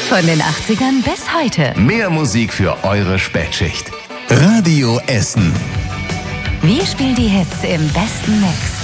Von den 80ern bis heute. Mehr Musik für eure Spätschicht. Radio Essen. Wir spielen die Hits im besten Mix.